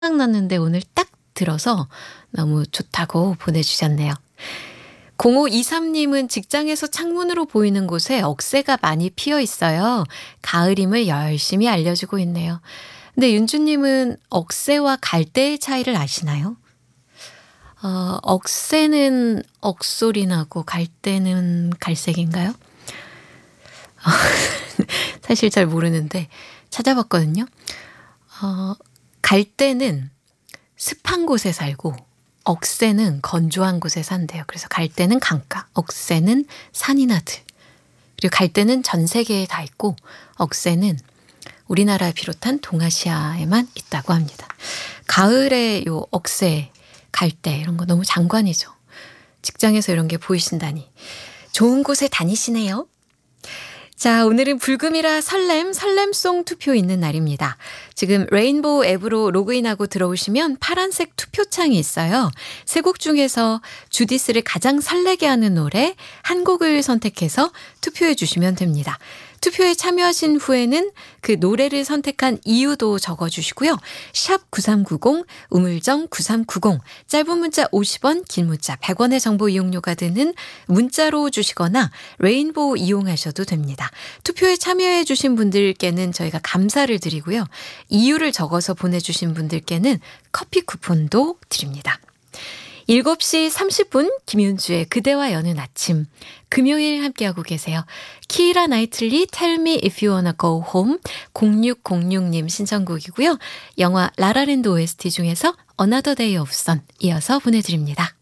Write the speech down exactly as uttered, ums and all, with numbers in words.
생각났는데 오늘 딱 들어서 너무 좋다고 보내주셨네요. 공오이삼 님은 직장에서 창문으로 보이는 곳에 억새가 많이 피어 있어요. 가을임을 열심히 알려주고 있네요. 근데 윤주님은 억새와 갈대의 차이를 아시나요? 어, 억새는 억소리 나고 갈대는 갈색인가요? 사실 잘 모르는데 찾아봤거든요. 어, 갈대는 습한 곳에 살고 억새는 건조한 곳에 산대요. 그래서 갈대는 강가, 억새는 산이나 들. 그리고 갈대는 전 세계에 다 있고 억새는 우리나라 비롯한 동아시아에만 있다고 합니다. 가을에 요 억새, 갈대 이런 거 너무 장관이죠. 직장에서 이런 게 보이신다니. 좋은 곳에 다니시네요. 자, 오늘은 불금이라 설렘, 설렘송 투표 있는 날입니다. 지금 레인보우 앱으로 로그인하고 들어오시면 파란색 투표창이 있어요. 세 곡 중에서 주디스를 가장 설레게 하는 노래 한 곡을 선택해서 투표해 주시면 됩니다. 투표에 참여하신 후에는 그 노래를 선택한 이유도 적어주시고요. 샵 구삼구공, 우물정 구삼구공, 짧은 문자 오십 원, 긴 문자 백 원의 정보 이용료가 드는 문자로 주시거나 레인보우 이용하셔도 됩니다. 투표에 참여해 주신 분들께는 저희가 감사를 드리고요. 이유를 적어서 보내주신 분들께는 커피 쿠폰도 드립니다. 일곱 시 삼십 분 김윤주의 그대와 여는 아침 금요일 함께하고 계세요. 키이라 나이틀리 Tell Me If You Wanna Go Home 공육공육 님 신청곡이고요. 영화 라라랜드 오에스티 중에서 Another Day of Sun 이어서 보내드립니다.